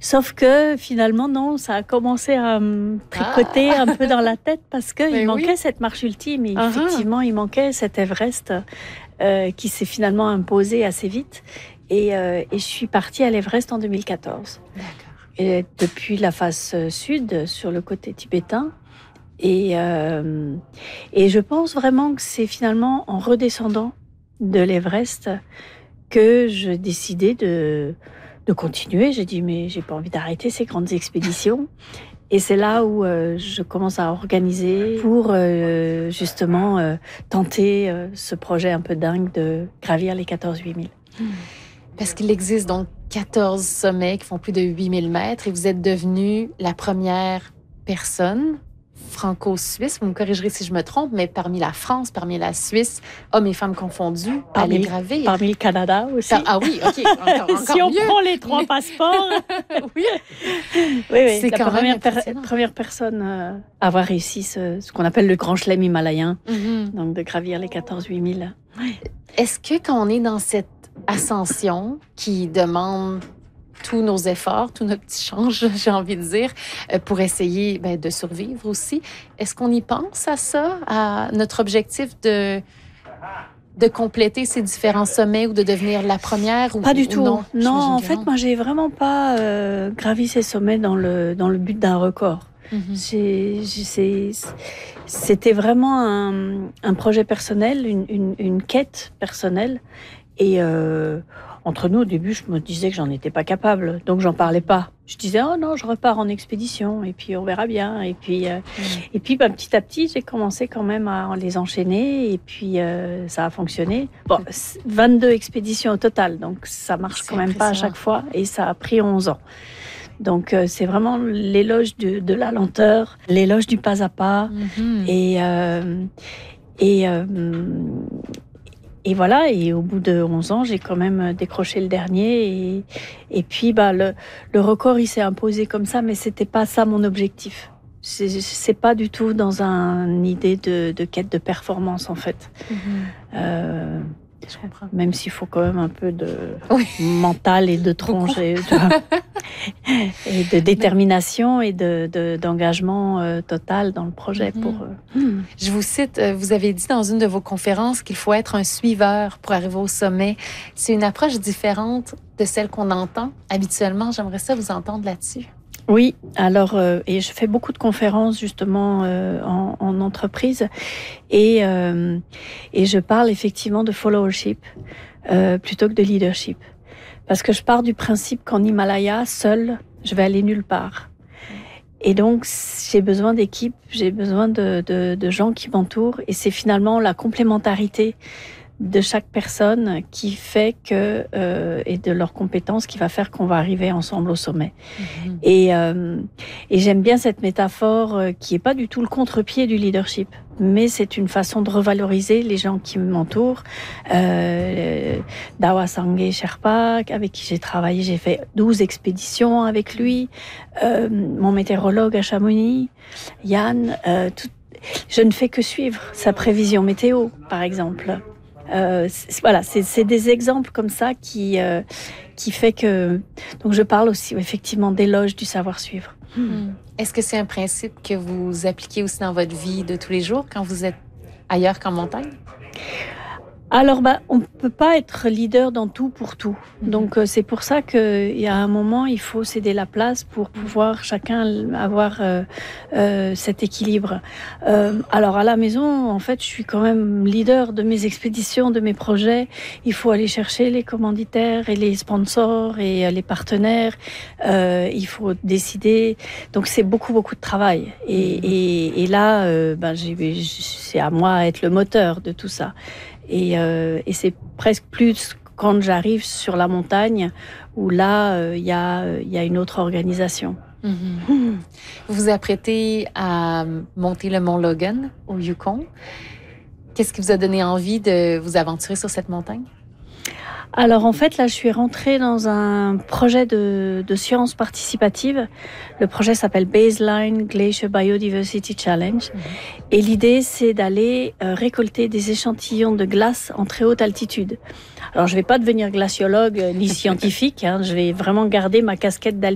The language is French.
Sauf que finalement, non, ça a commencé à me tricoter un peu dans la tête parce qu'il manquait cette marche ultime. Et effectivement, il manquait cet Everest qui s'est finalement imposé assez vite. Et je suis partie à l'Everest en 2014. D'accord. Et depuis la face sud, sur le côté tibétain. Et je pense vraiment que c'est finalement en redescendant de l'Everest que je décidais de continuer. J'ai dit, mais j'ai pas envie d'arrêter ces grandes expéditions. Et c'est là où je commence à organiser pour justement tenter ce projet un peu dingue de gravir les 14 8000. Parce qu'il existe donc 14 sommets qui font plus de 8000 mètres et vous êtes devenue la première personne franco-suisse, vous me corrigerez si je me trompe, mais parmi la France, parmi la Suisse, hommes et femmes confondus, à les gravir. Parmi le Canada aussi. Ah oui, OK, encore si on mieux. prend les 3 passeports. oui. C'est la première personne à avoir réussi ce qu'on appelle le grand chelem himalayen, donc de gravir les 14 8000. Est-ce que quand on est dans cette ascension qui demande tous nos efforts, tout notre petit change, j'ai envie de dire, pour essayer de survivre aussi. Est-ce qu'on y pense à ça, à notre objectif de compléter ces différents sommets ou de devenir la première? Pas du tout. Non, en fait, moi, j'ai vraiment pas gravi ces sommets dans le but d'un record. C'était vraiment un projet personnel, une quête personnelle. Et entre nous, au début, je me disais que j'en étais pas capable, donc j'en parlais pas. Je disais, oh non, je repars en expédition, et puis on verra bien. Et puis petit à petit, j'ai commencé quand même à les enchaîner, et puis ça a fonctionné. Bon, 22 expéditions au total, donc ça marche quand même pas à chaque fois, et ça a pris 11 ans. Donc c'est vraiment l'éloge de la lenteur, l'éloge du pas à pas, et voilà, et au bout de 11 ans, j'ai quand même décroché le dernier. Et puis, le record, il s'est imposé comme ça, mais c'était pas ça mon objectif. C'est pas du tout dans une idée de quête de performance, en fait. Je comprends. Même s'il faut quand même un peu de mental et de tronche et de détermination et d'engagement total dans le projet. Je vous cite, vous avez dit dans une de vos conférences qu'il faut être un suiveur pour arriver au sommet. C'est une approche différente de celle qu'on entend habituellement. J'aimerais ça vous entendre là-dessus. Oui, alors, et je fais beaucoup de conférences justement en entreprise et je parle effectivement de followership plutôt que de leadership. Parce que je pars du principe qu'en Himalaya, seul, je vais aller nulle part. Et donc, j'ai besoin d'équipes, j'ai besoin de gens qui m'entourent et c'est finalement la complémentarité de chaque personne qui fait que et de leurs compétences qui va faire qu'on va arriver ensemble au sommet. Et j'aime bien cette métaphore qui est pas du tout le contre-pied du leadership, mais c'est une façon de revaloriser les gens qui m'entourent. Dawa Sangye Sherpa, avec qui j'ai travaillé, j'ai fait 12 expéditions avec lui. Mon météorologue à Chamonix, Yann, je ne fais que suivre sa prévision météo, par exemple. C'est des exemples comme ça qui fait que donc je parle aussi effectivement d'éloge du savoir suivre. Est-ce que c'est un principe que vous appliquez aussi dans votre vie de tous les jours quand vous êtes ailleurs qu'en montagne? Alors, on peut pas être leader dans tout pour tout. Donc, c'est pour ça qu'il y a un moment, il faut céder la place pour pouvoir chacun avoir cet équilibre. Alors, à la maison, en fait, je suis quand même leader de mes expéditions, de mes projets. Il faut aller chercher les commanditaires et les sponsors et les partenaires. Il faut décider. Donc, c'est beaucoup, beaucoup de travail. Et là, c'est à moi d'être le moteur de tout ça. Et c'est presque plus quand j'arrive sur la montagne où là, il y a une autre organisation. Vous vous apprêtez à monter le mont Logan au Yukon. Qu'est-ce qui vous a donné envie de vous aventurer sur cette montagne? Alors en fait, là, je suis rentrée dans un projet de sciences participatives. Le projet s'appelle Baseline Glacier Biodiversity Challenge. Et l'idée, c'est d'aller récolter des échantillons de glace en très haute altitude. Alors, je vais pas devenir glaciologue ni scientifique. Je vais vraiment garder ma casquette d'alpiniste.